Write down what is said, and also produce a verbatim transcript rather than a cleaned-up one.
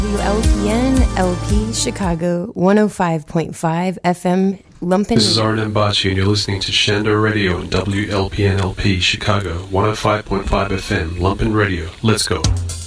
W L P N L P Chicago one oh five point five F M Lumpen. This is Arden Bachi and you're listening to Shandor Radio on W L P N L P Chicago one oh five point five F M Lumpen Radio. Let's go.